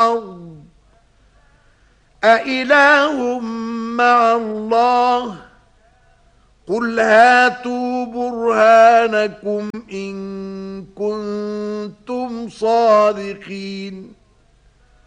الأرض أإله مع الله قل هاتوا برهانكم إن كنتم صادقين